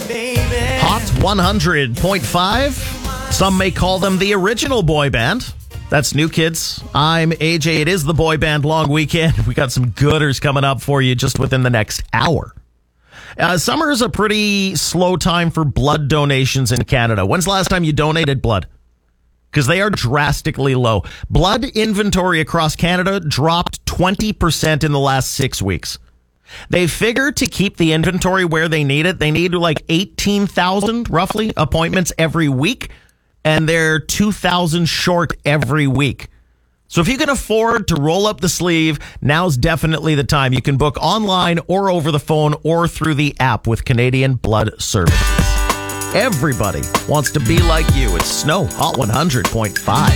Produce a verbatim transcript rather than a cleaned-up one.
Hot one hundred point five. Some may call them the original boy band. That's New Kids. I'm A J. It is the boy band long weekend. We got some gooders coming up for you just within the next hour. Uh, summer is a pretty slow time for blood donations in Canada. When's the last time you donated blood? Because they are drastically low. Blood inventory across Canada dropped twenty percent in the last six weeks. They figure to keep the inventory where they need it, they need like eighteen thousand, roughly, appointments every week, and they're two thousand short every week. So if you can afford to roll up the sleeve, now's definitely the time. You can book online or over the phone or through the app with Canadian Blood Services. Everybody wants to be like you. It's Snow Hot one hundred point five.